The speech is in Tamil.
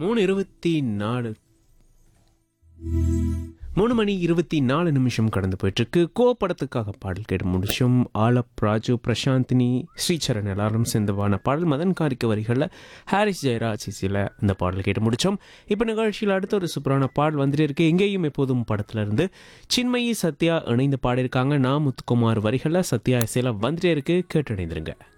3:24 3:24 கடந்து போயிட்டுருக்கு. கோ படத்துக்காக பாடல் கேட்டு முடிச்சோம். ஆலப் ராஜு, பிரசாந்தினி, ஸ்ரீசரண் எல்லாரும் சேர்ந்தவான பாடல். மதன் காரிக்க வரிகளில் ஹாரிஸ் ஜெயராஜ் இசையில் இந்த பாடல் கேட்டு முடித்தோம். இப்போ நிகழ்ச்சியில் அடுத்த ஒரு சூப்பரான பாடல் வந்துட்டு இருக்கு. எங்கேயும் எப்போதும் படத்துலேருந்து சின்மயி சத்யா இணைந்து பாடியிருக்காங்க. நான் முத்துக்குமார் வரிகளில் சத்யா இசையில் வந்துட்டே இருக்கு. கேட்டடைந்திருங்க.